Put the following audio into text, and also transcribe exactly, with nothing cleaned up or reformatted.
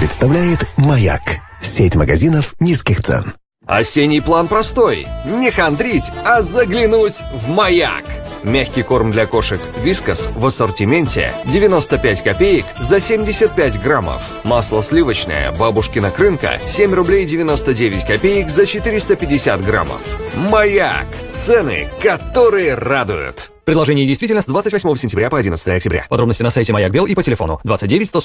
представляет «Маяк» – сеть магазинов низких цен. Осенний план простой. Не хандрить, а заглянуть в «Маяк». Мягкий корм для кошек «Вискас» в ассортименте девяносто пять копеек за семьдесят пять граммов. Масло сливочное «Бабушкина крынка» семь рублей девяносто девять копеек за четыреста пятьдесят граммов. «Маяк» – цены, которые радуют. Предложение действительно с двадцать восьмого сентября по одиннадцатое октября. Подробности на сайте Маяк Бел и по телефону двадцать девять сто